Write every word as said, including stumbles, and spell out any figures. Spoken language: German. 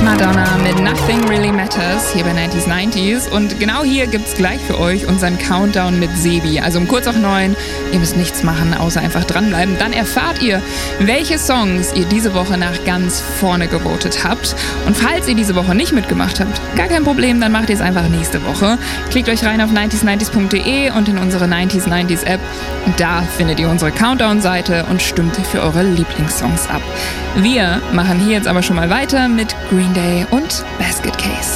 Madonna mit Nothing Really Matters hier bei neunzig neunzig. Und genau hier gibt's gleich für euch unseren Countdown mit Sebi. Also um kurz auf neun. Ihr müsst nichts machen, außer einfach dranbleiben. Dann erfahrt ihr, welche Songs ihr diese Woche nach ganz vorne gewotet habt. Und falls ihr diese Woche nicht mitgemacht habt, gar kein Problem, dann macht ihr es einfach nächste Woche. Klickt euch rein auf neunzig neunzig punkt de und in unsere neunzig neunzig App. Und da findet ihr unsere Countdown-Seite und stimmt für eure Lieblingssongs ab. Wir machen hier jetzt aber schon mal weiter mit Green Day und Basket Case.